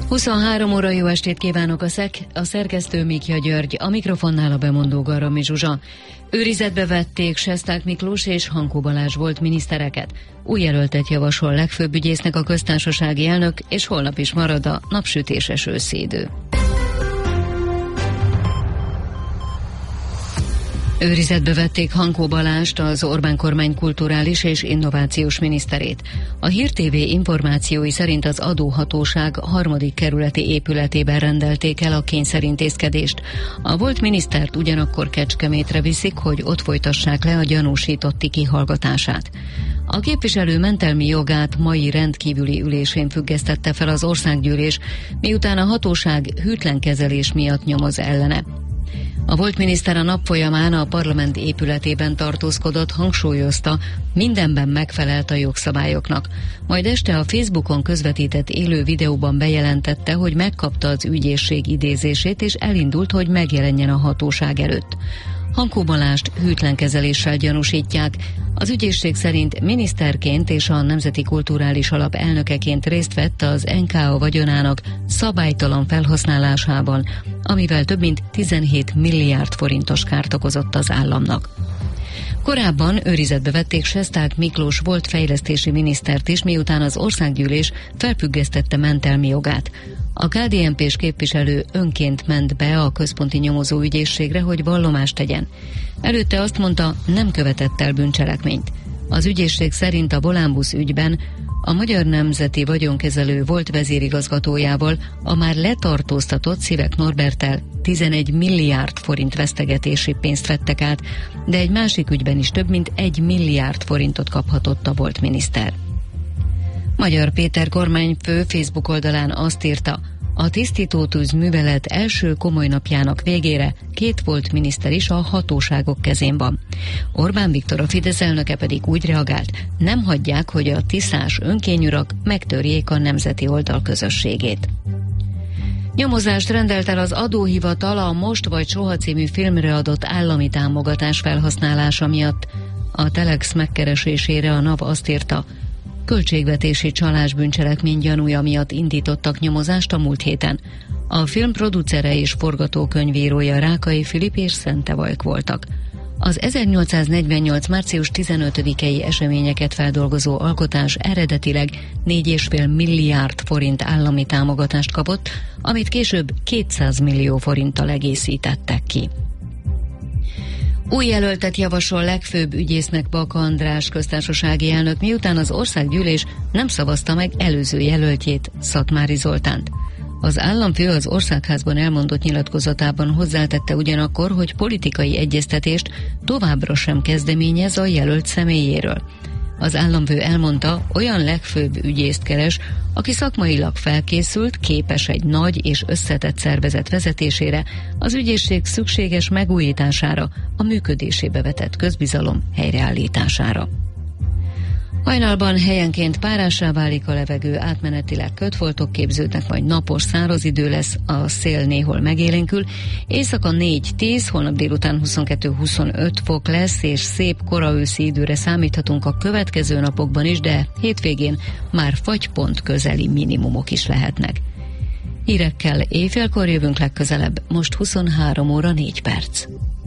23 óra, jó estét kívánok, a szerkesztő Mikja György, a mikrofonnál a bemondó Garami Zsuzsa. Őrizetbe vették Sesták Miklós és Hankó Balázs volt minisztereket. Új jelöltet javasol legfőbb ügyésznek a köztársasági elnök, és holnap is marad a napsütéses őszi idő. Őrizetbe vették Hankó Balázst, az Orbán kormány kulturális és innovációs miniszterét. A Hír TV információi szerint az adóhatóság 3. kerületi épületében rendelték el a kényszerintézkedést. A volt minisztert ugyanakkor Kecskemétre viszik, hogy ott folytassák le a gyanúsítotti kihallgatását. A képviselő mentelmi jogát mai rendkívüli ülésén függesztette fel az országgyűlés, miután a hatóság hűtlen kezelés miatt nyomoz ellene. A volt miniszter a nap folyamán a parlament épületében tartózkodott, hangsúlyozta, mindenben megfelelt a jogszabályoknak. Majd este a Facebookon közvetített élő videóban bejelentette, hogy megkapta az ügyészség idézését, és elindult, hogy megjelenjen a hatóság előtt. Hankó Balást hűtlen kezeléssel gyanúsítják. Az ügyészség szerint miniszterként és a Nemzeti Kulturális Alap elnökeként részt vett az NKA vagyonának szabálytalan felhasználásában, amivel több mint 17 milliárd forintos kárt okozott az államnak. Korábban őrizetbe vették Sesták Miklós volt fejlesztési minisztert is, miután az országgyűlés felfüggesztette mentelmi jogát. A KDNP-s képviselő önként ment be a központi nyomozó ügyészségre, hogy vallomást tegyen. Előtte azt mondta, nem követett el bűncselekményt. Az ügyészség szerint a Volánbusz ügyben a Magyar Nemzeti Vagyonkezelő volt vezérigazgatójával, a már letartóztatott Szivek Norberttel 11 milliárd forint vesztegetési pénzt vettek át, de egy másik ügyben is több mint 1 milliárd forintot kaphatott a volt miniszter. Magyar Péter kormányfő Facebook oldalán azt írta, a tisztítótűz művelet első komoly napjának végére 2 volt miniszter is a hatóságok kezén van. Orbán Viktor, a Fidesz elnöke pedig úgy reagált, nem hagyják, hogy a tiszás önkényurak megtörjék a nemzeti oldal közösségét. Nyomozást rendelt el az adóhivatal a Most vagy Soha című filmre adott állami támogatás felhasználása miatt. A Telex megkeresésére a NAV azt írta, költségvetési csalás bűncselekmény gyanúja miatt indítottak nyomozást a múlt héten. A film producere és forgatókönyvírója Rákai Filip és Szente Vajk voltak. Az 1848. március 15-i eseményeket feldolgozó alkotás eredetileg 4,5 milliárd forint állami támogatást kapott, amit később 200 millió forinttal egészítettek ki. Új jelöltet javasol legfőbb ügyésznek Baka András köztársasági elnök, miután az országgyűlés nem szavazta meg előző jelöltjét, Szatmári Zoltánt. Az államfő az Országházban elmondott nyilatkozatában hozzátette ugyanakkor, hogy politikai egyeztetést továbbra sem kezdeményez a jelölt személyéről. Az államfő elmondta, olyan legfőbb ügyészt keres, aki szakmailag felkészült, képes egy nagy és összetett szervezet vezetésére, az ügyészség szükséges megújítására, a működésébe vetett közbizalom helyreállítására. Hajnalban helyenként párássá válik a levegő, átmenetileg kötfoltok képződnek, majd napos, száraz idő lesz, a szél néhol megélénkül. Éjszaka 4-10, holnap délután 22-25 fok lesz, és szép koraőszi időre számíthatunk a következő napokban is, de hétvégén már fagypont közeli minimumok is lehetnek. Hírekkel éjfélkor jövünk legközelebb, most 23 óra 4 perc.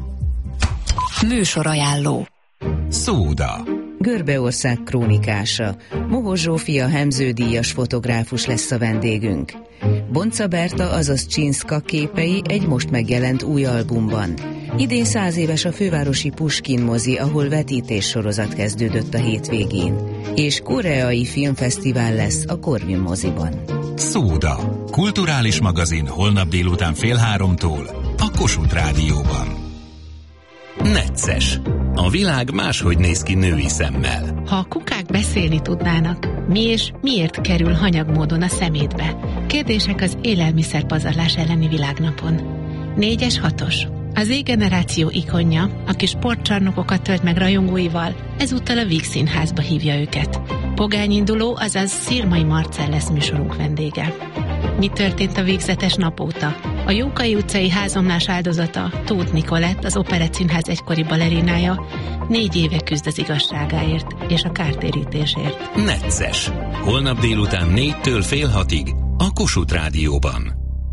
Műsorajánló. Szóda. Görbeország krónikása. Mohos Zsófia Hemző-díjas fotográfus lesz a vendégünk. Bonca Berta, azaz Csinszka képei egy most megjelent új albumban. Idén 100 éves a fővárosi Puskin mozi, ahol vetítéssorozat kezdődött a hétvégén. És koreai filmfesztivál lesz a Corvin moziban. Szóda. Kulturális magazin holnap délután 2:30 a Kossuth Rádióban. Necces. A világ máshogy néz ki női szemmel. Ha a kukák beszélni tudnának, mi és miért kerül hanyag módon a szemétbe? Kérdések az élelmiszerpazarlás elleni világnapon. 4-es 6-os. Az Z-generáció ikonja, aki sportcsarnokokat tölt meg rajongóival, ezúttal a Víg Színházba hívja őket. Pogányinduló, azaz Szirmai Marcell lesz műsorunk vendége. Mi történt a végzetes nap óta? A Jókai utcai házomlás áldozata, Tóth Nikolett, az Operett Színház egykori balerinája, 4 éve küzd az igazságáért és a kártérítésért. Necces. Holnap délután 4-től fél 6-ig a Kossuth Rádióban.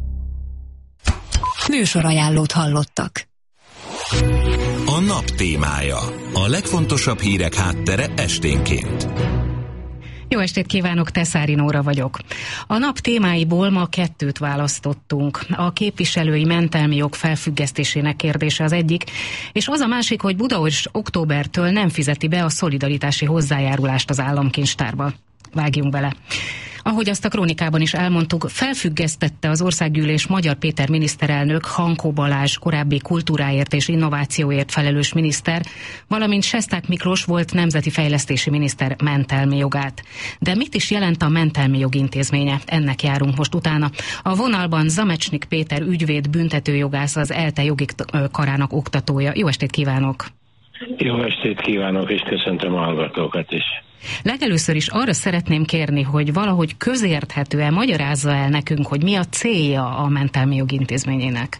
Műsorajánlót hallottak. A nap témája. A legfontosabb hírek háttere esténként. Jó estét kívánok, Teszári Nóra vagyok. A nap témáiból ma 2 választottunk. A képviselői mentelmi jog felfüggesztésének kérdése az egyik, és az a másik, hogy Budaörs októbertől nem fizeti be a szolidaritási hozzájárulást az államkincstárba. Vágjunk bele. Ahogy azt a krónikában is elmondtuk, felfüggesztette az Országgyűlés Magyar Péter miniszterelnök, Hankó Balázs korábbi kultúráért és innovációért felelős miniszter, valamint Sesták Miklós volt nemzeti fejlesztési miniszter mentelmi jogát. De mit is jelent a mentelmi jog intézménye? Ennek járunk most utána. A vonalban Zamecsnik Péter ügyvéd, büntetőjogász, az ELTE jogi karának oktatója. Jó estét kívánok! Jó estét kívánok, és köszöntöm a hallgatókat is. Legelőször is arra szeretném kérni, hogy valahogy közérthetően magyarázza el nekünk, hogy mi a célja a mentelmi jog intézményének.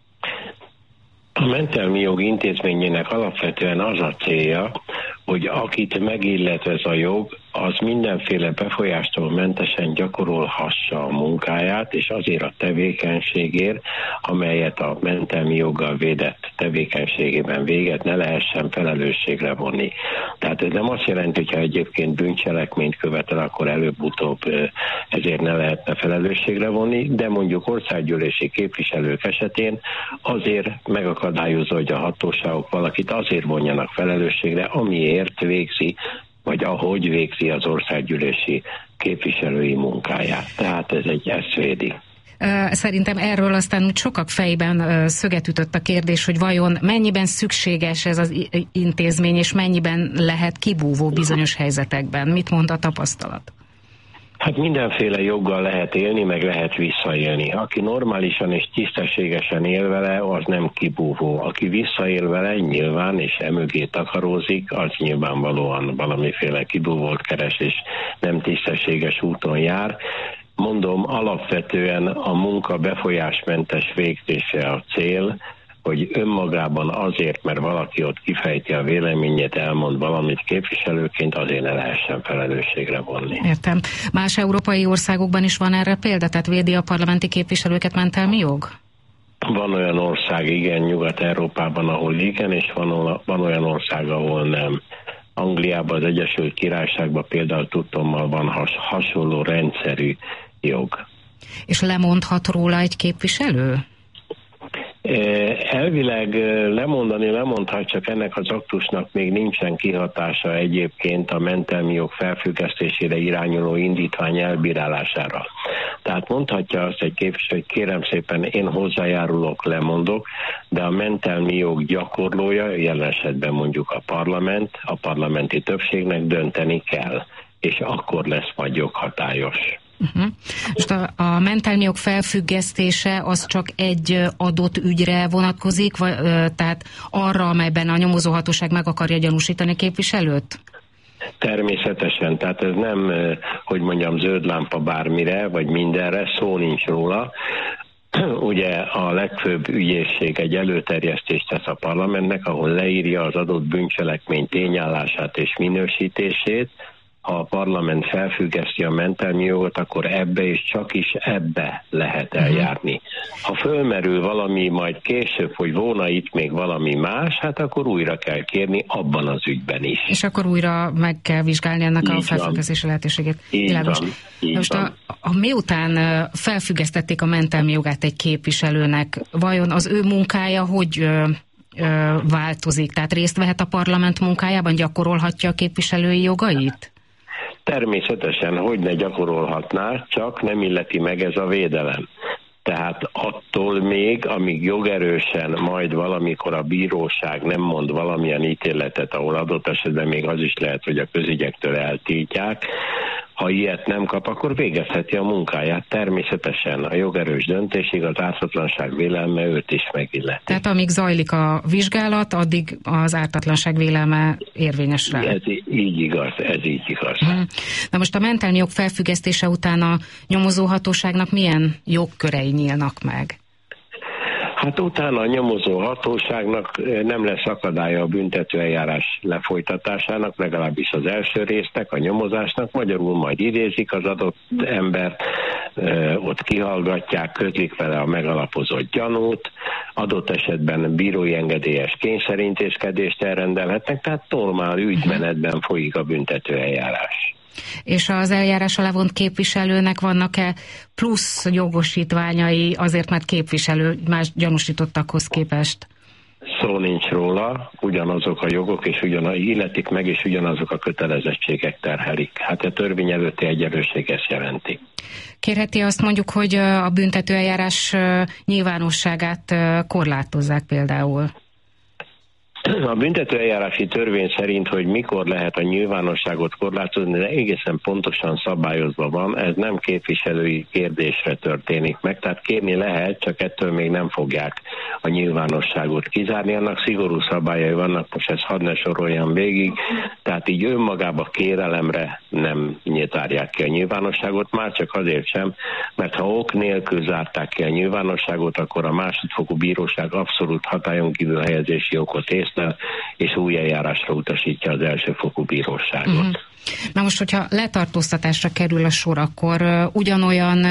A mentelmi jog intézményének alapvetően az a célja, hogy akit megillet ez a jog, az mindenféle befolyástól mentesen gyakorolhassa a munkáját, és azért a tevékenységért, amelyet a mentelmi joggal védett tevékenységében véget, ne lehessen felelősségre vonni. Tehát ez nem azt jelenti, hogyha egyébként bűncselekményt követel, akkor előbb-utóbb ezért ne lehetne felelősségre vonni, de mondjuk országgyűlési képviselők esetén azért megakadályozza, hogy a hatóságok valakit azért vonjanak felelősségre, amiért végzi, vagy ahogy végzi az országgyűlési képviselői munkáját. Tehát ezt védi. Szerintem erről aztán úgy sokak fejében szöget ütött a kérdés, hogy vajon mennyiben szükséges ez az intézmény, és mennyiben lehet kibúvó bizonyos helyzetekben. Mit mond a tapasztalat? Hát mindenféle joggal lehet élni, meg lehet visszaélni. Aki normálisan és tisztességesen él vele, az nem kibúvó. Aki visszaél vele nyilván, és emögé takarózik, az nyilvánvalóan valamiféle kibúvót keres, és nem tisztességes úton jár. Mondom, alapvetően a munka befolyásmentes végzése a cél, hogy önmagában azért, mert valaki ott kifejti a véleményét, elmond valamit képviselőként, azért ne lehessen felelősségre vonni. Értem. Más európai országokban is van erre példa? Tehát védi a parlamenti képviselőket mentelmi jog? Van olyan ország, igen, Nyugat-Európában, ahol igen, és van olyan ország, ahol nem. Angliában, az Egyesült Királyságban például tudtommal van hasonló rendszerű jog. És lemondhat róla egy képviselő? Elvileg lemondhat, csak ennek az aktusnak még nincsen kihatása egyébként a mentelmi jog felfüggesztésére irányuló indítvány elbírálására. Tehát mondhatja azt egy képviselő, hogy kérem szépen, én hozzájárulok, lemondok, de a mentelmi jog gyakorlója, jelen esetben mondjuk a parlament, a parlamenti többségnek dönteni kell, és akkor lesz majd joghatályos. Most a mentelmi jog felfüggesztése az csak egy adott ügyre vonatkozik, tehát arra, amelyben a nyomozóhatóság meg akarja gyanúsítani a képviselőt? Természetesen, tehát ez nem, hogy mondjam, zöld lámpa bármire, vagy mindenre, szó nincs róla. Ugye a legfőbb ügyészség egy előterjesztést tesz a parlamentnek, ahol leírja az adott bűncselekmény tényállását és minősítését. Ha a parlament felfüggeszti a mentelmi jogot, akkor ebbe és csak is ebbe lehet eljárni. Ha fölmerül valami majd később, hogy volna itt még valami más, hát akkor újra kell kérni abban az ügyben is. És akkor újra meg kell vizsgálni ennek a felfüggesztési lehetőségét. Most miután felfüggesztették a mentelmi jogát egy képviselőnek, vajon az ő munkája hogy változik? Tehát részt vehet a parlament munkájában, gyakorolhatja a képviselői jogait? Természetesen, hogy ne gyakorolhatná, csak nem illeti meg ez a védelem. Tehát attól még, amíg jogerősen majd valamikor a bíróság nem mond valamilyen ítéletet, ahol adott esetben még az is lehet, hogy a közügyektől eltiltják, ha ilyet nem kap, akkor végezheti a munkáját. Természetesen a jogerős döntésig az ártatlanság vélelme őt is megilleti. Tehát amíg zajlik a vizsgálat, addig az ártatlanság vélelme érvényes rá. Ez így igaz. Na most a mentelmi jog felfüggesztése után a nyomozóhatóságnak milyen jogkörei nyílnak meg? Hát utána a nyomozó hatóságnak nem lesz akadálya a büntetőeljárás lefolytatásának, legalábbis az első résznek, a nyomozásnak, magyarul majd idézik az adott embert, ott kihallgatják, közlik vele a megalapozott gyanút, adott esetben bírói engedélyes kényszerintézkedést elrendelhetnek, tehát normál ügymenetben folyik a büntetőeljárás. És az eljárás alá vont képviselőnek vannak-e plusz jogosítványai azért, mert képviselő más gyanúsítottakhoz képest? Szó nincs róla, ugyanazok a jogok és illetik meg, és ugyanazok a kötelezettségek terhelik. Hát a törvény előtti egyenlőség ezt jelenti. Kérheti azt mondjuk, hogy a büntetőeljárás nyilvánosságát korlátozzák például? A büntetőeljárási törvény szerint, hogy mikor lehet a nyilvánosságot korlátozni, de egészen pontosan szabályozva van, ez nem képviselői kérdésre történik meg, tehát kérni lehet, csak ettől még nem fogják a nyilvánosságot kizárni, annak szigorú szabályai vannak, most ezt hadd ne soroljam végig, tehát így önmagába kérelemre nem nyitárják ki a nyilvánosságot, már csak azért sem, mert ha ok nélkül zárták ki a nyilvánosságot, akkor a másodfokú bíróság abszolút hatályon kívül helyezési okot észlel, és új eljárásra utasítja az elsőfokú bíróságot. Na most, hogyha letartóztatásra kerül a sor, akkor ugyanolyan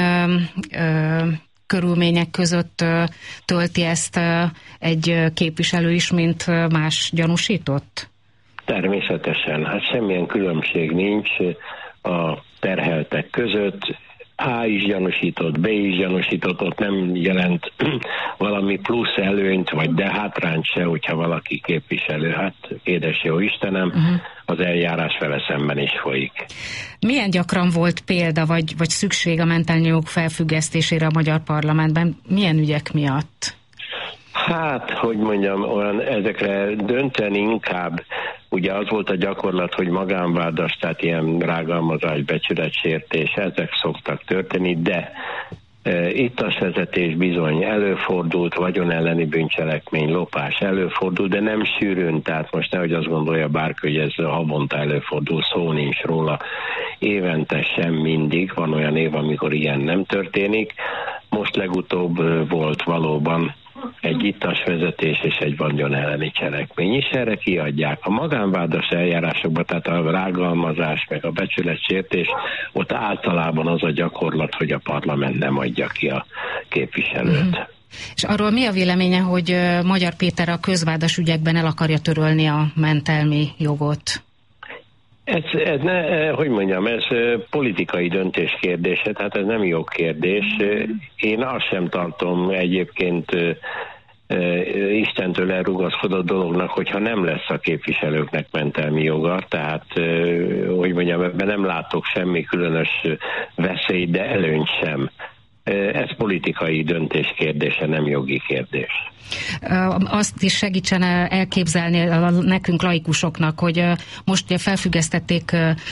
körülmények között tölti ezt egy képviselő is, mint más gyanúsított? Természetesen, hát semmilyen különbség nincs a terheltek között. A is gyanúsított, B is gyanúsított, ott nem jelent valami plusz előnyt, vagy de hátrányt se, hogyha valaki képviselő. Hát édes jó Istenem, az eljárás vele szemben is folyik. Milyen gyakran volt példa, vagy szükség a mentelmi jog felfüggesztésére a magyar parlamentben? Milyen ügyek miatt? Hát, hogy mondjam, ezekre dönteni inkább, ugye az volt a gyakorlat, hogy magánvádas, tehát ilyen rágalmazás, becsületsértés, ezek szoktak történni, de ittasvezetés bizony előfordult, vagyon elleni bűncselekmény, lopás előfordult, de nem sűrűn, tehát most nehogy azt gondolja bárki, hogy ez havonta előfordul, szó nincs róla. Évente sem mindig, van olyan év, amikor ilyen nem történik. Most legutóbb volt valóban egy ittasvezetés és egy vagyon elleni cselekmény is, erre kiadják. A magánvádas eljárásokban, tehát a rágalmazás meg a becsületsértés, ott általában az a gyakorlat, hogy a parlament nem adja ki a képviselőt. És arról mi a véleménye, hogy Magyar Péter a közvádas ügyekben el akarja törölni a mentelmi jogot? Ez politikai döntés kérdése, tehát ez nem jogkérdés. Én azt sem tartom egyébként Istentől elrugaszkodott dolognak, hogyha nem lesz a képviselőknek mentelmi joga, tehát ebben nem látok semmi különös veszélyt, de előnyt sem. Ez politikai döntés kérdése, nem jogi kérdés. Azt is segítsen elképzelni nekünk laikusoknak, hogy most ugye felfüggesztették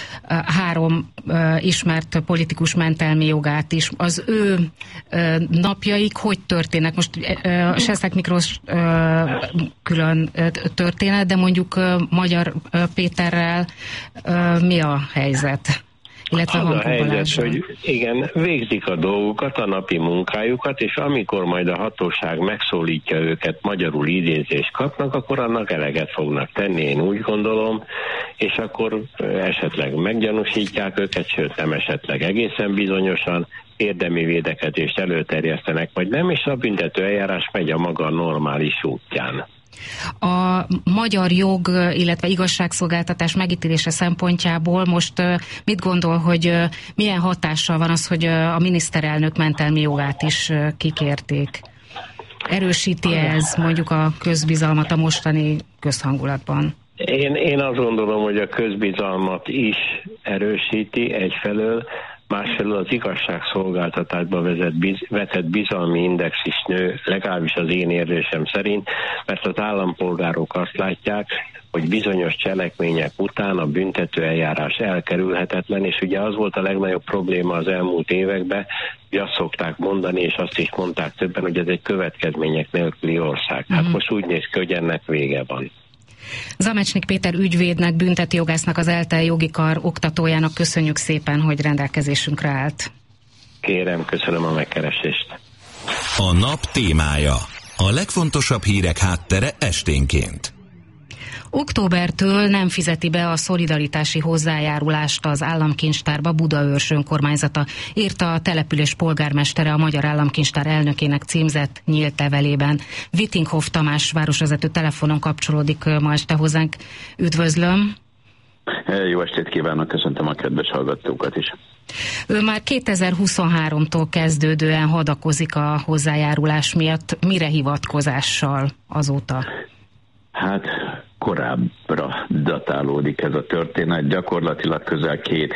3 ismert politikus mentelmi jogát is. Az ő napjaik hogy történnek? Most Sesták Miklós külön történet, de mondjuk Magyar Péterrel mi a helyzet? Az a helyzet, hogy igen, végzik a dolgukat, a napi munkájukat, és amikor majd a hatóság megszólítja őket, magyarul idézést kapnak, akkor annak eleget fognak tenni, én úgy gondolom, és akkor esetleg meggyanúsítják őket, sőt nem esetleg egészen bizonyosan, érdemi védekezést előterjesztenek, vagy nem, és a büntető eljárás megy a maga normális útján. A magyar jog, illetve igazságszolgáltatás megítélése szempontjából most mit gondol, hogy milyen hatással van az, hogy a miniszterelnök mentelmi jogát is kikérték? Erősíti ez mondjuk a közbizalmat a mostani közhangulatban? Én azt gondolom, hogy a közbizalmat is erősíti egyfelől, másfelől az igazságszolgáltatásba vetett bizalmi index is nő, legalábbis az én érzésem szerint, mert az állampolgárok azt látják, hogy bizonyos cselekmények után a büntető eljárás elkerülhetetlen, és ugye az volt a legnagyobb probléma az elmúlt években, hogy azt szokták mondani, és azt is mondták többen, hogy ez egy következmények nélküli ország. Hát most úgy néz ki, hogy ennek vége van. Zamecsnik Péter ügyvédnek, büntetőjogásznak, az ELTE jogi kar oktatójának köszönjük szépen, hogy rendelkezésünkre állt. Kérem, köszönöm a megkeresést. A nap témája. A legfontosabb hírek háttere esténként. Októbertől nem fizeti be a szolidaritási hozzájárulást az államkincstárba Budaörs önkormányzata, írta a település polgármestere a Magyar Államkincstár elnökének címzett nyílt levelében. Vittinghoff Tamás városvezető telefonon kapcsolódik ma este hozzánk. Üdvözlöm! Jó estét kívánok, köszöntöm a kedves hallgatókat is. Ő már 2023-tól kezdődően hadakozik a hozzájárulás miatt. Mire hivatkozással azóta? Hát korábbra datálódik ez a történet, gyakorlatilag közel két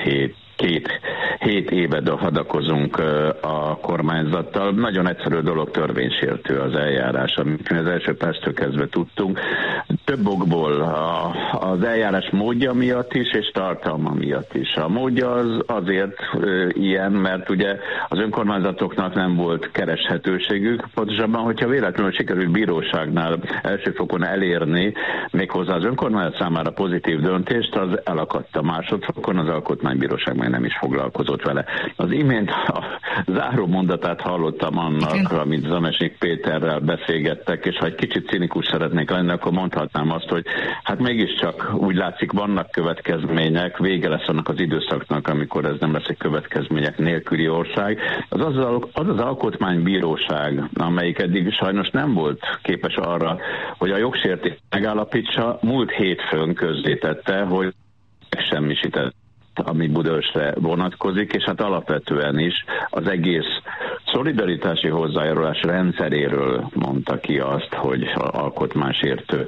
hét éve hadakozunk a kormányzattal. Nagyon egyszerű dolog, törvénysértő az eljárás, amit mi az első perctől kezdve tudtunk. Több okból, az eljárás módja miatt is, és tartalma miatt is. A módja az azért ilyen, mert ugye az önkormányzatoknak nem volt kereshetőségük, pontosabban, hogyha véletlenül sikerült bíróságnál elsőfokon elérni méghozzá az önkormányzat számára pozitív döntést, az elakadt a másodfokon, az alkotmánybíróság meg nem is foglalkozott vele. Az imént a záró mondatát hallottam annak, amit Zamesnik Péterrel beszélgettek, és ha egy kicsit cinikus szeretnék lenni, akkor mondhatnám azt, hogy hát mégiscsak úgy látszik, vannak következmények, vége lesz annak az időszaknak, amikor ez nem lesz egy következmények nélküli ország. Az alkotmánybíróság, amelyik eddig sajnos nem volt képes arra, hogy a jogsértést megállapítsa, múlt hétfőn közzétette, hogy megsemmisített, ami Budaörsre vonatkozik, és hát alapvetően is az egész szolidaritási hozzájárulás rendszeréről mondta ki azt, hogy alkotmánysértő.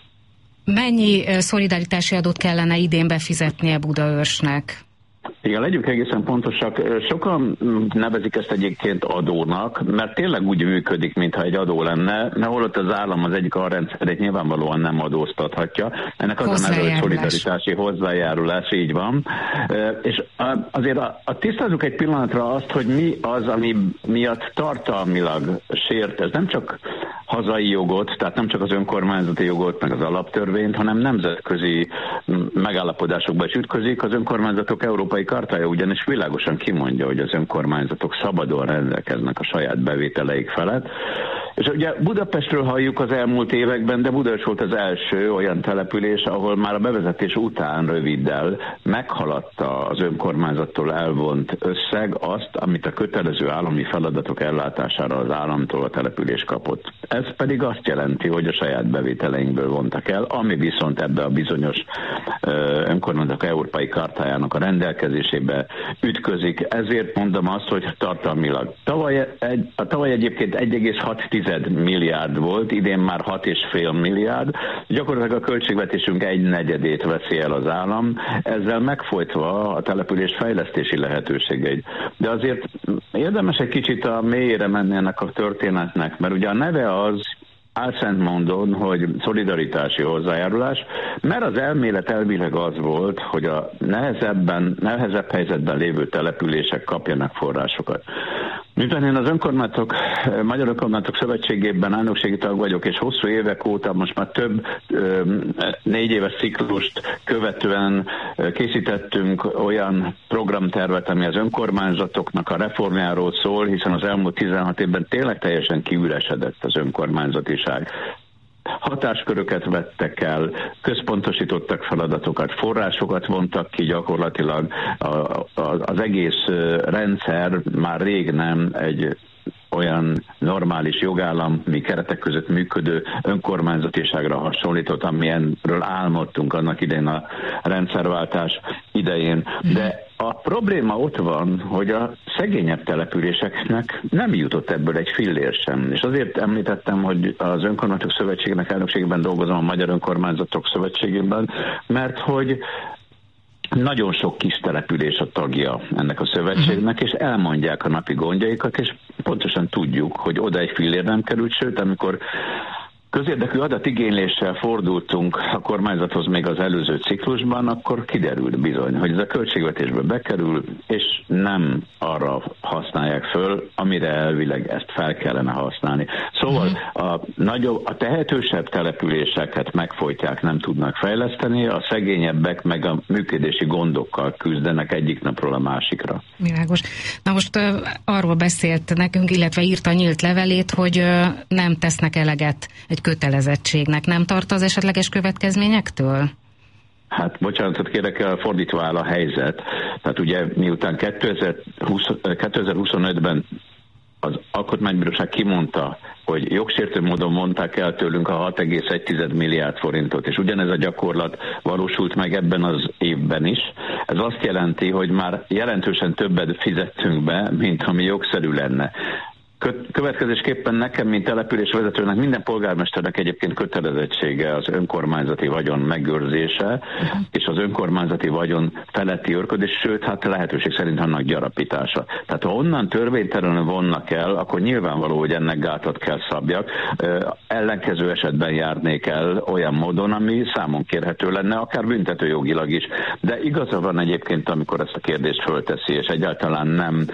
Mennyi szolidaritási adót kellene idén befizetnie Budaörsnek? Igen, legyünk egészen pontosak. Sokan nevezik ezt egyébként adónak, mert tényleg úgy működik, mintha egy adó lenne, mert holott az állam az egyik alrendszerét nyilvánvalóan nem adóztathatja. Ennek az a neve, hogy szolidaritási hozzájárulás, így van. És azért tisztázzuk egy pillanatra azt, hogy mi az, ami miatt tartalmilag sért. Ez nem csak hazai jogot, tehát nem csak az önkormányzati jogot, meg az alaptörvényt, hanem nemzetközi megállapodásokba is ütközik. Az önkormányzatok európai kartája ugyanis világosan kimondja, hogy az önkormányzatok szabadon rendelkeznek a saját bevételeik felett. És ugye Budapestről halljuk az elmúlt években, de Budaörs volt az első olyan település, ahol már a bevezetés után röviddel meghaladta az önkormányzattól elvont összeg azt, amit a kötelező állami feladatok ellátására az államtól a település kapott. Ez pedig azt jelenti, hogy a saját bevételeinkből vontak el, ami viszont ebbe a bizonyos önkormányzatok európai kartájának a rendelkezésébe ütközik. Ezért mondom azt, hogy tartalmilag. Tavaly egyébként 1,6 milliárd volt, idén már 6,5 milliárd. Gyakorlatilag a költségvetésünk 1/4 veszi el az állam, ezzel megfojtva a település fejlesztési lehetőségeit. De azért érdemes egy kicsit a mélyére menni ennek a történetnek, mert ugye a neve az álszent mondon, hogy szolidaritási hozzájárulás, mert az elmélet elvileg az volt, hogy a nehezebb helyzetben lévő települések kapjanak forrásokat. Miután én az Magyar Önkormányzatok Szövetségében elnökségi tag vagyok, és hosszú évek óta, most már több 4 éves ciklust követően készítettünk olyan programtervet, ami az önkormányzatoknak a reformjáról szól, hiszen az elmúlt 16 évben tényleg teljesen kiüresedett az önkormányzatiság. Hatásköröket vettek el, központosítottak feladatokat, forrásokat vontak ki, gyakorlatilag az egész rendszer már rég nem egy olyan normális jogállam, keretek között működő önkormányzatiságra hasonlított, amilyenről álmodtunk annak idején a rendszerváltás idején. De a probléma ott van, hogy a szegényebb településeknek nem jutott ebből egy fillér sem. És azért említettem, hogy az Önkormányzatok Szövetségének elnökségében dolgozom, a Magyar Önkormányzatok Szövetségében, mert hogy nagyon sok kis település a tagja ennek a szövetségnek, és elmondják a napi gondjaikat, és pontosan tudjuk, hogy oda egy fillér nem került, sőt, amikor közérdekű adatigényléssel fordultunk a kormányzathoz még az előző ciklusban, akkor kiderült bizony, hogy ez a költségvetésbe bekerül, és nem arra használják föl, amire elvileg ezt fel kellene használni. Szóval a tehetősebb településeket megfojtják, nem tudnak fejleszteni, a szegényebbek meg a működési gondokkal küzdenek egyik napról a másikra. Világos. Na most arról beszélt nekünk, illetve írta nyílt levelét, hogy nem tesznek eleget egy kötelezettségnek. Nem tart az esetleges következményektől? Hát bocsánatot kérek, fordítva áll a helyzet. Tehát ugye miután 2025-ben az Alkotmánybíróság kimondta, hogy jogsértő módon mondták el tőlünk a 6,1 milliárd forintot, és ugyanez a gyakorlat valósult meg ebben az évben is. Ez azt jelenti, hogy már jelentősen többet fizettünk be, mint ami jogszerű lenne. Következésképpen nekem, mint településvezetőnek, minden polgármesternek egyébként kötelezettsége az önkormányzati vagyon megőrzése, és az önkormányzati vagyon feletti őrködés, sőt, hát lehetőség szerint annak gyarapítása. Tehát ha onnan törvénytelenül vonnak el, akkor nyilvánvaló, hogy ennek gátat kell szabjak. Ellenkező esetben járnék el olyan módon, ami számon kérhető lenne, akár büntetőjogilag is. De igaza van egyébként, amikor ezt a kérdést fölteszi, és egyáltalán nem,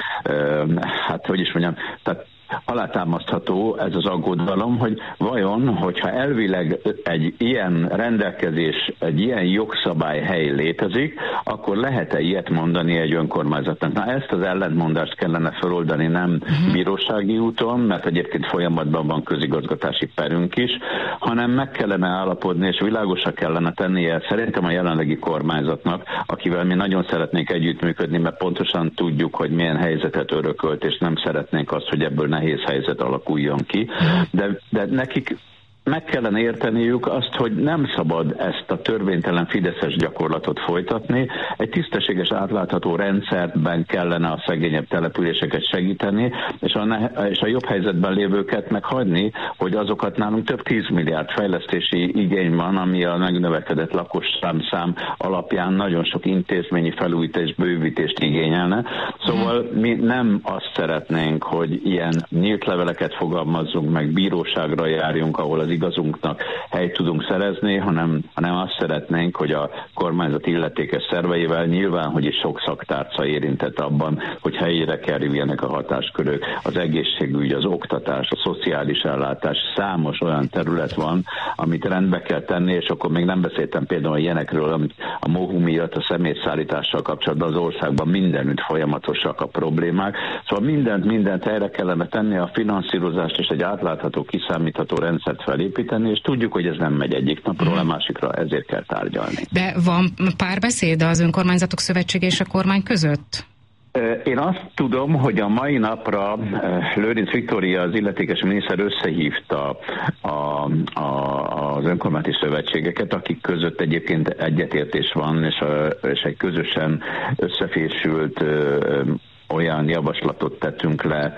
tehát alátámasztható ez az aggodalom, hogy vajon, hogyha elvileg egy ilyen rendelkezés, egy ilyen jogszabályhely létezik, akkor lehet-e ilyet mondani egy önkormányzatnak? Na, ezt az ellentmondást kellene feloldani nem bírósági úton, mert egyébként folyamatban van közigazgatási perünk is, hanem meg kellene állapodni, és világosra kellene tennie szerintem a jelenlegi kormányzatnak, akivel mi nagyon szeretnénk együttműködni, mert pontosan tudjuk, hogy milyen helyzetet örökölt, és nem szeretnénk azt, hogy ebből nehéz helyzet alakuljon ki, de nekik meg kellene érteniük azt, hogy nem szabad ezt a törvénytelen fideszes gyakorlatot folytatni. Egy tisztességes, átlátható rendszerben kellene a szegényebb településeket segíteni, és a jobb helyzetben lévőket meghagyni, hogy azokat nálunk több 10 milliárd fejlesztési igény van, ami a megnövekedett lakosszám alapján nagyon sok intézményi felújítás, bővítést igényelne. Szóval mi nem azt szeretnénk, hogy ilyen nyílt leveleket fogalmazzunk meg, bíróságra járjunk, ahol az igazunknak helyt tudunk szerezni, hanem azt szeretnénk, hogy a kormányzat illetékes szerveivel nyilván, hogy is sok szaktárca érintett abban, hogy helyére kerüljenek a hatáskörök, az egészségügy, az oktatás, a szociális ellátás, számos olyan terület van, amit rendbe kell tenni, és akkor még nem beszéltem például ilyenekről, amit a MOHU miatt a személyszállítással kapcsolatban az országban mindenütt folyamatosak a problémák. Szóval mindent helyre kellene tenni, a finanszírozást és egy átlátható, kiszámítható rendszert felépíteni, és tudjuk, hogy ez nem megy egyik napról a másikra, ezért kell tárgyalni. De van párbeszéd az önkormányzatok szövetsége és a kormány között? Én azt tudom, hogy a mai napra Lőrinc Viktória, az illetékes miniszter összehívta az önkormányzati szövetségeket, akik között egyébként egyetértés van, és egy közösen összefésült olyan javaslatot tettünk le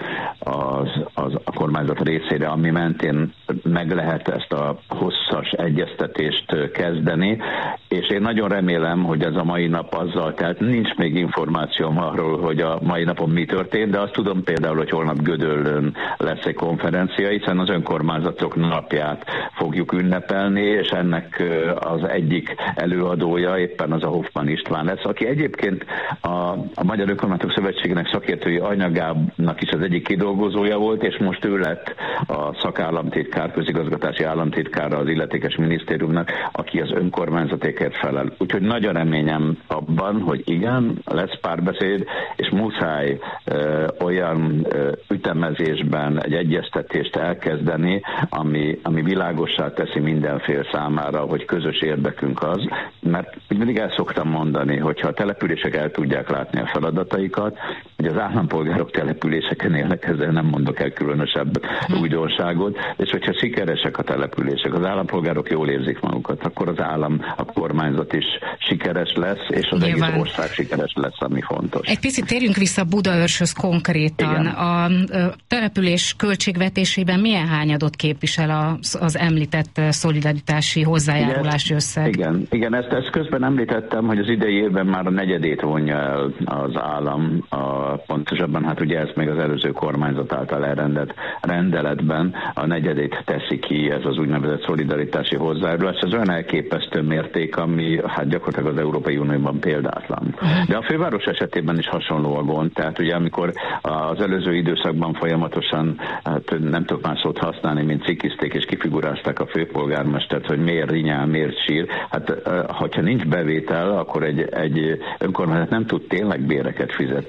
a kormányzat részére, ami mentén meg lehet ezt a hosszas egyeztetést kezdeni, és én nagyon remélem, hogy ez a mai nap azzal telt, nincs még információm arról, hogy a mai napon mi történt, de azt tudom például, hogy holnap Gödöllőn lesz egy konferencia, hiszen az önkormányzatok napját fogjuk ünnepelni, és ennek az egyik előadója éppen az a Hoffmann István lesz, aki egyébként a Magyar Önkormányzatok Szövetségének szakértői anyagának is az egyik kidolgozója volt, és most ő lett a szakállamtitkár, közigazgatási államtitkára az illetékes minisztériumnak, aki az önkormányzatékért felel. Úgyhogy nagy a reményem abban, hogy igen, lesz párbeszéd, és muszáj olyan ütemezésben egy egyeztetést elkezdeni, ami világossá teszi mindenfél számára, hogy közös érdekünk az, mert mindig el szoktam mondani, hogyha a települések el tudják látni a feladataikat, hogy az állampolgárok településeken élnek, ezzel nem mondok el különösebb újdonságot, és hogyha sikeresek a települések, az állampolgárok jól érzik magukat, akkor az állam, a kormányzat is sikeres lesz, és az egész ország sikeres lesz, ami fontos. Egy picit térjünk vissza Budaörsöz konkrétan. Igen. A település költségvetésében milyen hányadot képvisel az említett szolidaritási hozzájárulási összeg? Igen, ezt közben említettem, hogy az idei évben már a negyedét vonja el az állam, pontosabban hát ugye ezt még az előző kormányzat által elrendelt rendeletben a negyedét teszi ki ez az úgynevezett szolidaritási hozzájárulás. Ez olyan elképesztő mérték, ami hát gyakorlatilag az Európai Unióban példátlan. De a főváros esetében is hasonló a gond, tehát ugye amikor az előző időszakban folyamatosan, hát nem tudok más szót használni, mint cikizték és kifigurázták a főpolgármestert, hogy miért rinyál, miért sír. Hát hogyha nincs bevétel, akkor egy önkormányzat nem tud tényleg béreket fizetni, nem tud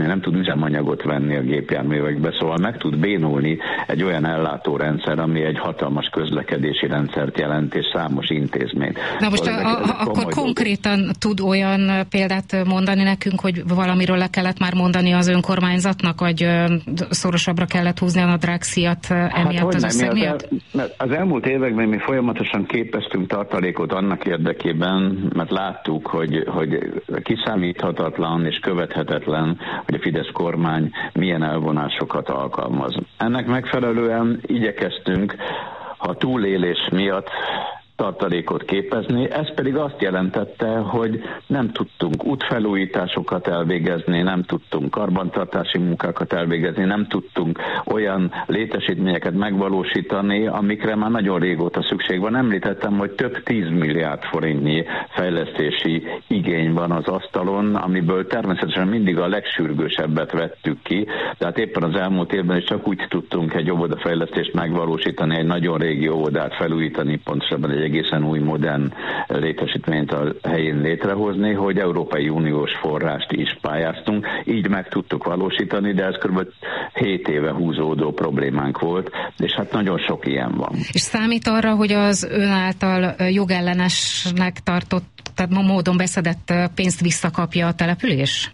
üzemanyagot venni a gépjárművekbe, szóval meg tud bénulni egy olyan ellátórendszer, ami egy hatalmas közlekedési rendszert jelent, és számos intézményt. Na most akkor konkrétan tud olyan példát mondani nekünk, hogy valamiről le kellett már mondani az önkormányzatnak, vagy szorosabbra kellett húzni a nadrágszíjat emiatt az összeg miatt? Az elmúlt években mi folyamatosan képeztünk tartalékot annak érdekében, mert láttuk, hogy kiszámíthatatlan és követhetetlen, hogy a Fidesz kormány milyen elvonásokat alkalmaz. Ennek megfelelően igyekeztünk a túlélés miatt tartalékot képezni, ez pedig azt jelentette, hogy nem tudtunk útfelújításokat elvégezni, nem tudtunk karbantartási munkákat elvégezni, nem tudtunk olyan létesítményeket megvalósítani, amikre már nagyon régóta szükség van. Említettem, hogy több 10 milliárd forintnyi fejlesztési igény van az asztalon, amiből természetesen mindig a legsürgősebbet vettük ki, tehát éppen az elmúlt évben is csak úgy tudtunk egy óvodafejlesztést megvalósítani, egy nagyon régi óvodát felújítani, pontosabban egy egészen új, modern létesítményt a helyén létrehozni, hogy Európai Uniós forrást is pályáztunk. Így meg tudtuk valósítani, de ez kb. 7 éve húzódó problémánk volt, és hát nagyon sok ilyen van. És számít arra, hogy az ön által jogellenesnek tartott, tehát módon beszedett pénzt visszakapja a település?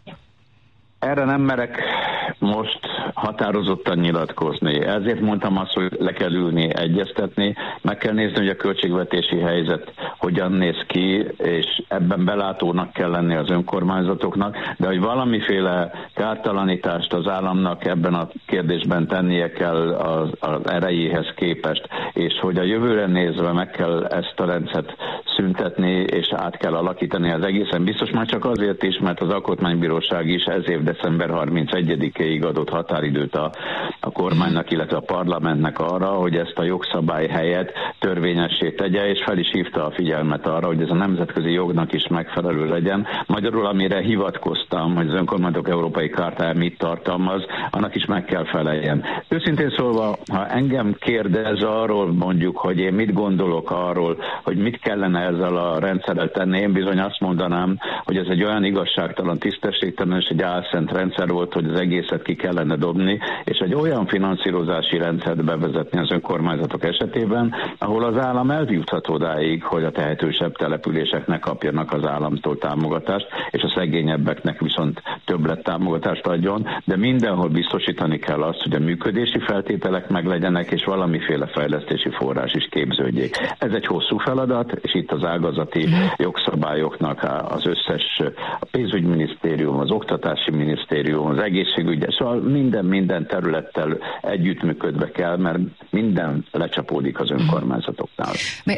Erre nem merek most határozottan nyilatkozni. Ezért mondtam azt, hogy le kell ülni, egyeztetni, meg kell nézni, hogy a költségvetési helyzet hogyan néz ki, és ebben belátónak kell lenni az önkormányzatoknak, de hogy valamiféle kártalanítást az államnak ebben a kérdésben tennie kell az erejéhez képest, és hogy a jövőre nézve meg kell ezt a rendszert szüntetni, és át kell alakítani az egészen biztos, már csak azért is, mert az Alkotmánybíróság is ez év december 31-ig adott határidőt a kormánynak, illetve a parlamentnek arra, hogy ezt a jogszabály helyett törvényessé tegye, és fel is hívta a figyelmet arra, hogy ez a nemzetközi jognak is megfelelő legyen. Magyarul, amire hivatkoztam, hogy az önkormányzatok európai kártája mit tartalmaz, annak is meg kell feleljen. Őszintén szólva, ha engem kérdez arról mondjuk, hogy én mit gondolok arról, hogy mit kellene ezzel a rendszerrel tenni, én bizony azt mondanám, hogy ez egy olyan igazságtalan, tisztességtelen és egy álszent rendszer volt, hogy az egészet ki kellene dobni, és egy olyan finanszírozási rendszert bevezetni az önkormányzatok esetében, ahol az állam eljuthat odáig, hogy a tehetősebb településeknek kapjanak az államtól támogatást, és a szegényebbeknek viszont többlet támogatást adjon, de mindenhol biztosítani kell azt, hogy a működési feltételek meglegyenek, és valamiféle fejlesztési forrás is képződjék. Ez egy hosszú feladat, és itt az ágazati jogszabályoknak az összes, a pénzügyminisztérium, az oktatási minisztérium, az egészségügy, szóval minden területtel együttműködve kell, mert minden lecsapódik az önkormányzatoknál.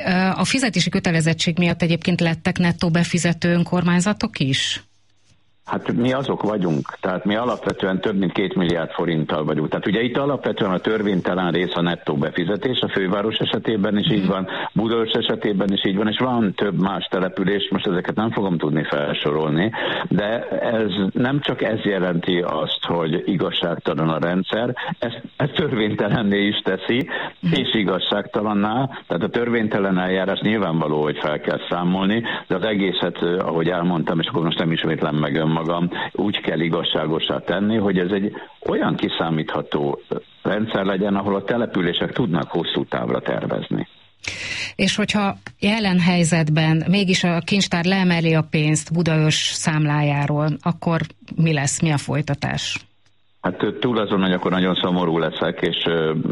A fizetési kötelezettség miatt egyébként lettek nettó befizető önkormányzatok is? Hát mi azok vagyunk, tehát mi alapvetően több mint 2 milliárd forinttal vagyunk. Tehát ugye itt alapvetően a törvénytelen rész a nettó befizetés, a főváros esetében is így van, Budaörs esetében is így van, és van több más település, most ezeket nem fogom tudni felsorolni, de ez nem csak ez jelenti azt, hogy igazságtalan a rendszer, ez törvénytelenné is teszi, és igazságtalanná, tehát a törvénytelen eljárás nyilvánvaló, hogy fel kell számolni, de az egészet, ahogy elmondtam, és akkor most nem ismétlem meg önmagam, úgy kell igazságosá tenni, hogy ez egy olyan kiszámítható rendszer legyen, ahol a települések tudnak hosszú távra tervezni. És hogyha jelen helyzetben mégis a kincstár leemeli a pénzt Budaörs számlájáról, akkor mi lesz, mi a folytatás? Hát túl azon, hogy akkor nagyon szomorú leszek, és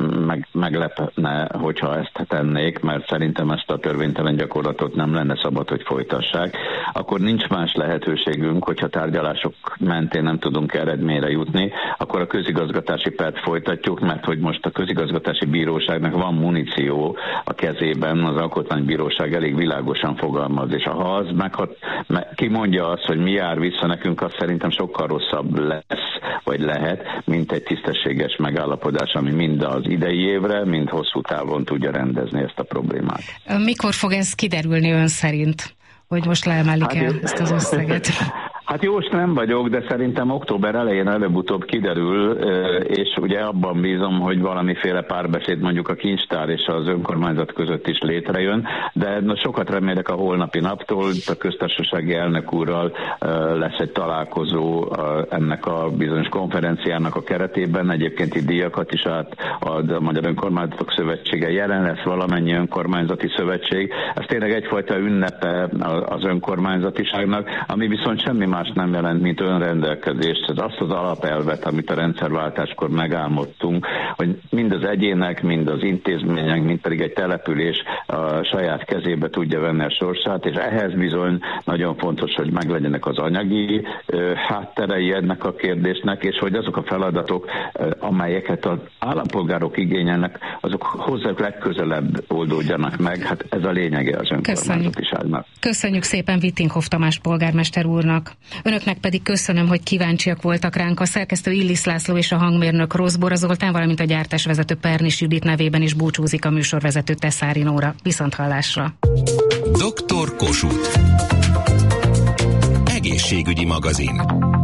meglepne, hogyha ezt tennék, mert szerintem ezt a törvénytelen gyakorlatot nem lenne szabad, hogy folytassák. Akkor nincs más lehetőségünk, hogyha tárgyalások mentén nem tudunk eredményre jutni, akkor a közigazgatási pert folytatjuk, mert hogy most a közigazgatási bíróságnak van muníció a kezében, az alkotmánybíróság elég világosan fogalmaz, és ha az kimondja azt, hogy mi jár vissza nekünk, az szerintem sokkal rosszabb lesz, vagy lehet, mint egy tisztességes megállapodás, ami mind az idei évre, mind hosszú távon tudja rendezni ezt a problémát. Mikor fog ez kiderülni ön szerint, hogy most leemelik el ezt az összeget? Hát jós nem vagyok, de szerintem október elején előbb-utóbb kiderül, és ugye abban bízom, hogy valamiféle párbeszéd mondjuk a kincstár és az önkormányzat között is létrejön, de sokat remélek a holnapi naptól, a köztársasági elnök úrral lesz egy találkozó ennek a bizonyos konferenciának a keretében, egyébként itt díjakat is átad a Magyar Önkormányzatok Szövetsége, jelen lesz valamennyi önkormányzati szövetség, ez tényleg egyfajta ünnepe az önkormányzatiságnak, ami viszont semmi más nem jelent, mint önrendelkezést. Ez azt az alapelvet, amit a rendszerváltáskor megálmodtunk, hogy mind az egyének, mind az intézmények, mind pedig egy település a saját kezébe tudja venni a sorsát, és ehhez bizony nagyon fontos, hogy meglegyenek az anyagi hátterei ennek a kérdésnek, és hogy azok a feladatok, amelyeket az állampolgárok igényelnek, azok hozzájuk legközelebb oldódjanak meg. Hát ez a lényege az önkormányzatiságnak. Köszönjük szépen Vittinghoff Tamás polgármester úrnak. Önöknek pedig köszönöm, hogy kíváncsiak voltak ránk. A szerkesztő Illis László és a hangmérnök Roszbora Zoltán, valamint a gyártásvezető Pernis Judit nevében is búcsúzik a műsorvezető Teszári Nóra. Viszonthallásra. Dr. Kossuth. Egészségügyi magazin.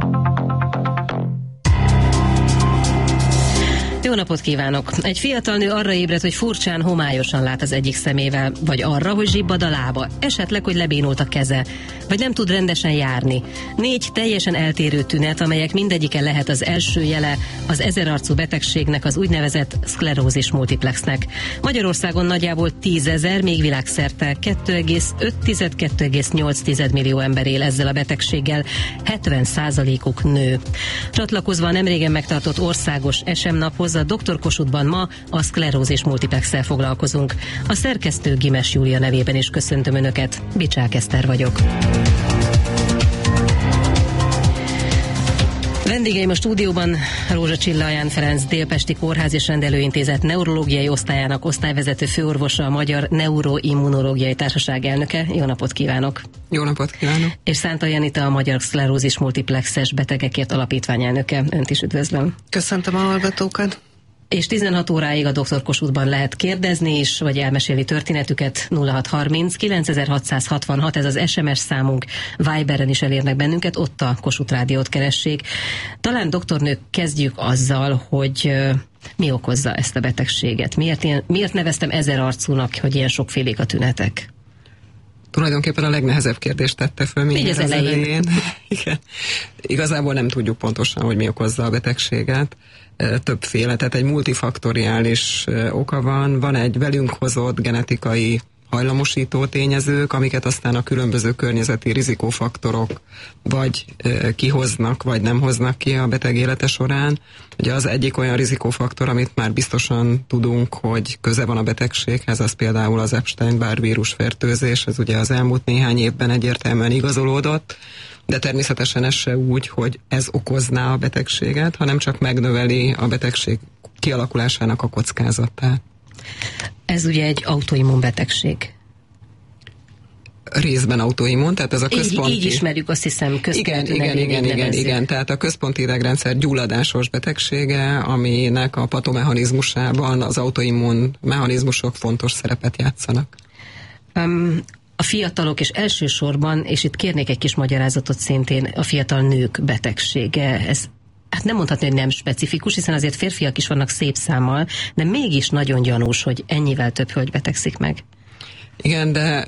Jó napot kívánok! Egy fiatal nő arra ébredt, hogy furcsán, homályosan lát az egyik szemével, vagy arra, hogy zsibbad a lába, esetleg, hogy lebénult a keze, vagy nem tud rendesen járni. 4 teljesen eltérő tünet, amelyek mindegyike lehet az első jele az ezerarcú betegségnek, az úgynevezett szklerózis multiplexnek. Magyarországon nagyjából 10 000, még világszerte 2,5-2,8 millió ember él ezzel a betegséggel, 70%-uk nő. Csatlakozva a nemrégen megtartott országos SM naphoz, a Dr. Kossuthban ma a szklerózis multiplexsel foglalkozunk. A szerkesztő Gimes Júlia nevében is köszöntöm Önöket. Bicsák Eszter vagyok. Vendégeim a stúdióban Rózsa Csilla Ján Ferenc, Délpesti Kórház és Rendelőintézet neurológiai osztályának osztályvezető főorvosa, a Magyar Neuroimmunológiai Társaság elnöke. Jó napot kívánok! Jó napot kívánok! És Szánta Janita, a Magyar Szklerózis Multiplexes Betegekért Alapítvány elnöke. Önt is üdvözlöm! Köszöntöm a hallgatókat! És 16 óráig a Dr. Kossuthban lehet kérdezni is, vagy elmesélni történetüket. 0630 9666, ez az SMS számunk, Viberen is elérnek bennünket, ott a Kossuth Rádiót keressék. Talán doktornők kezdjük azzal, hogy mi okozza ezt a betegséget? Miért neveztem ezerarcúnak, hogy ilyen sokfélék a tünetek? Tulajdonképpen a legnehezebb kérdést tette föl mindjárt az elején. Igen. Igazából nem tudjuk pontosan, hogy mi okozza a betegséget. Többféle, tehát egy multifaktoriális oka van egy velünk hozott genetikai hajlamosító tényezők, amiket aztán a különböző környezeti rizikófaktorok vagy kihoznak, vagy nem hoznak ki a beteg élete során. Ugye az egyik olyan rizikófaktor, amit már biztosan tudunk, hogy köze van a betegséghez, az például az Epstein-Barr vírusfertőzés, ez ugye az elmúlt néhány évben egyértelműen igazolódott, de természetesen ez se úgy, hogy ez okozná a betegséget, hanem csak megnöveli a betegség kialakulásának a kockázatát. Ez ugye egy autoimmun betegség. Részben autoimmun, tehát ez a központi... Így ismerjük, azt hiszem, Igen. Tehát a központi idegrendszer gyulladásos betegsége, aminek a patomechanizmusában az autoimmun mechanizmusok fontos szerepet játszanak. A fiatalok, és elsősorban, és itt kérnék egy kis magyarázatot szintén, a fiatal nők betegsége, ez hát nem mondhatni, hogy nem specifikus, hiszen azért férfiak is vannak szép számmal, de mégis nagyon gyanús, hogy ennyivel több hölgy betegszik meg. Igen, de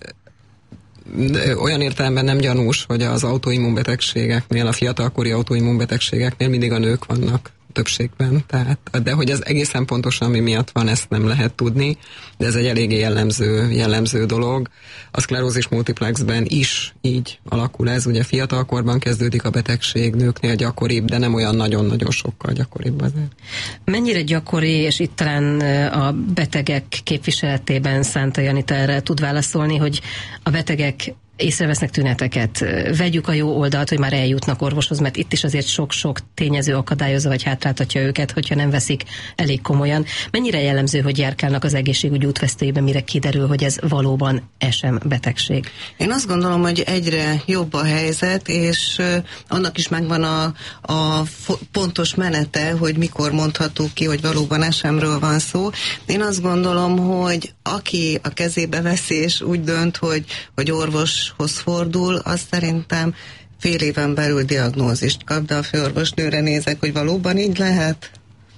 olyan értelemben nem gyanús, hogy az autoimmunbetegségeknél, a fiatalkori autoimmunbetegségeknél mindig a nők vannak többségben, de hogy ez egészen pontosan mi miatt van, ezt nem lehet tudni, de ez egy eléggé jellemző dolog. A szklerózis multiplexben is így alakul ez, ugye fiatalkorban kezdődik a betegség, nőknél gyakoribb, de nem olyan nagyon-nagyon sokkal gyakoribb azért. Mennyire gyakori, és itt talán a betegek képviseletében Szánta Janita erre tud válaszolni, hogy a betegek észrevesznek tüneteket, vegyük a jó oldalt, hogy már eljutnak orvoshoz, mert itt is azért sok-sok tényező akadályozza, vagy hátráltatja őket, hogyha nem veszik elég komolyan. Mennyire jellemző, hogy járkálnak az egészségügy útvesztőjében, mire kiderül, hogy ez valóban SM betegség? Én azt gondolom, hogy egyre jobb a helyzet, és annak is megvan a pontos menete, hogy mikor mondható ki, hogy valóban SM-ről van szó. Én azt gondolom, hogy aki a kezébe veszi, és úgy dönt, hogy orvoshoz fordul, az szerintem fél éven belül diagnózist kap, de a főorvosnőre nézek, hogy valóban így lehet.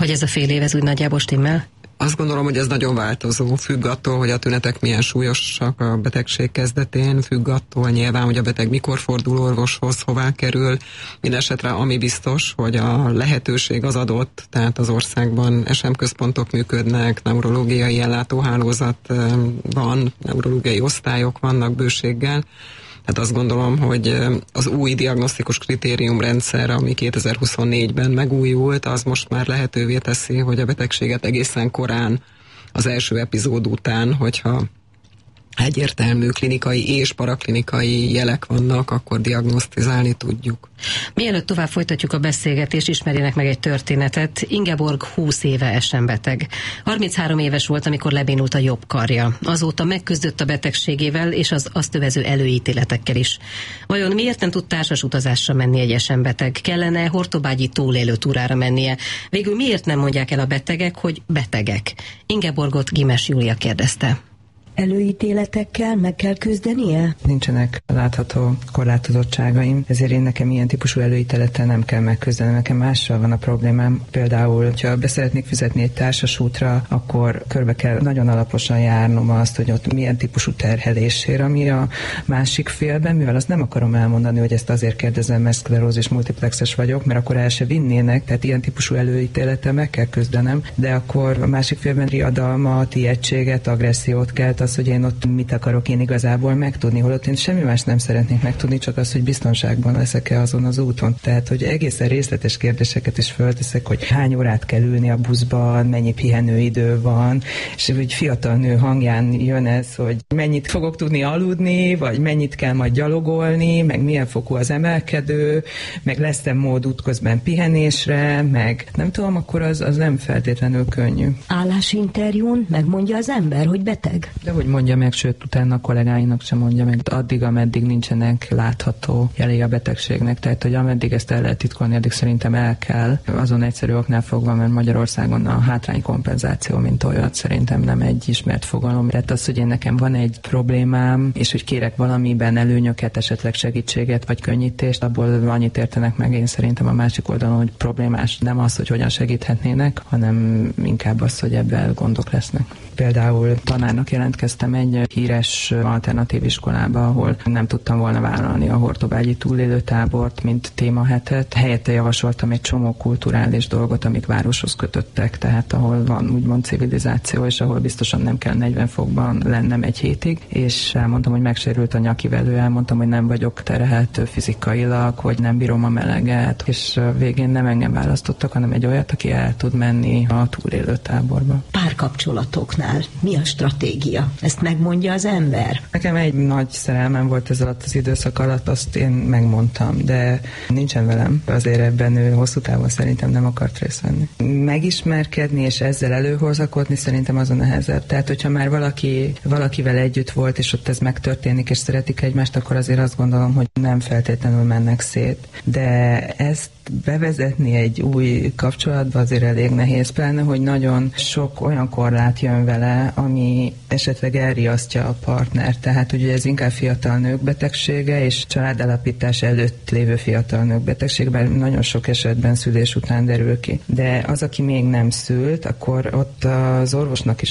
Hogy ez a fél év, ez úgy nagyjából stimmel? Azt gondolom, hogy ez nagyon változó, függ attól, hogy a tünetek milyen súlyosak a betegség kezdetén, függ attól nyilván, hogy a beteg mikor fordul orvoshoz, hová kerül. Mindenesetre ami biztos, hogy a lehetőség az adott, tehát az országban SM központok működnek, neurológiai ellátóhálózat van, neurológiai osztályok vannak bőséggel. Tehát azt gondolom, hogy az új diagnosztikus kritériumrendszer, ami 2024-ben megújult, az most már lehetővé teszi, hogy a betegséget egészen korán, az első epizód után, hogyha egyértelmű klinikai és paraklinikai jelek vannak, akkor diagnosztizálni tudjuk. Mielőtt tovább folytatjuk a beszélgetést, ismerjenek meg egy történetet. Ingeborg 20 éve SM-beteg. 33 éves volt, amikor lebénult a jobb karja. Azóta megküzdött a betegségével és az azt övező előítéletekkel is. Vajon miért nem tud társas utazásra menni egy SM-beteg? Kellene hortobágyi túlélő túrára mennie? Végül miért nem mondják el a betegek, hogy betegek? Ingeborgot Gimes Júlia kérdezte. Előítéletekkel meg kell küzdenie? Nincsenek látható korlátozottságaim, ezért nekem ilyen típusú előítélettel nem kell megküzdenem. Nekem mással van a problémám. Például, ha beszeretnék fizetni egy társas útra, akkor körbe kell nagyon alaposan járnom azt, hogy ott milyen típusú terhelésért, ami a másik félben, mivel azt nem akarom elmondani, hogy ezt azért kérdezem, mert szklerózis multiplexes vagyok, mert akkor el se vinnének, tehát ilyen típusú előítélettel meg kell küzdenem, de akkor a másik félben riadalmat, ijegységet, agressziót kell, az, hogy én ott mit akarok én igazából megtudni, holott én semmi más nem szeretnék megtudni, csak az, hogy biztonságban leszek-e azon az úton. Tehát, hogy egészen részletes kérdéseket is fölteszek, hogy hány órát kell ülni a buszban, mennyi pihenőidő van, és egy fiatal nő hangján jön ez, hogy mennyit fogok tudni aludni, vagy mennyit kell majd gyalogolni, meg milyen fokú az emelkedő, meg lesz-e mód útközben pihenésre, meg nem tudom, akkor az nem feltétlenül könnyű. Állásinterjún megmondja az ember, hogy beteg? De hogy mondja meg, sőt, utána a kollégáinak sem mondja meg. Addig, ameddig nincsenek látható jelei a betegségnek, tehát, hogy ameddig ezt el lehet titkolni, addig szerintem el kell. Azon egyszerű oknál fogva, mert Magyarországon a hátránykompenzáció, mint olyat, szerintem nem egy ismert fogalom. Tehát az, hogy én nekem van egy problémám, és hogy kérek valamiben előnyöket, esetleg segítséget vagy könnyítést, abból annyit értenek meg én szerintem a másik oldalon, hogy problémás nem az, hogy hogyan segíthetnének, hanem inkább az, hogy ebből gondok lesznek. Például tanárnak jelentkeztem egy híres alternatív iskolába, ahol nem tudtam volna vállalni a hortobágyi túlélőtábort, mint témahetet. Helyette javasoltam egy csomó kulturális dolgot, amik városhoz kötöttek, tehát ahol van úgymond civilizáció, és ahol biztosan nem kell 40 fokban lennem egy hétig, és elmondtam, hogy megsérült a nyakivelő, elmondtam, hogy nem vagyok terhelt fizikailag, hogy nem bírom a meleget, és végén nem engem választottak, hanem egy olyat, aki el tud menni a túlélőtáborba. Párkapcsolatoknál mi a stratégia? Ezt megmondja az ember? Nekem egy nagy szerelmem volt ez alatt az időszak alatt, azt én megmondtam, de nincsen velem. Azért ebben ő hosszú távon szerintem nem akart részt venni. Megismerkedni és ezzel előhozakodni szerintem az a nehezebb. Tehát, hogyha már valakivel együtt volt, és ott ez megtörténik, és szeretik egymást, akkor azért azt gondolom, hogy nem feltétlenül mennek szét. De ezt bevezetni egy új kapcsolatba azért elég nehéz, pláne, hogy nagyon sok olyan korlát jön vele, ami esetleg elriasztja a partnert. Tehát ugye ez inkább fiatal nők betegsége, és családelapítás előtt lévő fiatal nők betegségben nagyon sok esetben szülés után derül ki. De az, aki még nem szült, akkor ott az orvosnak is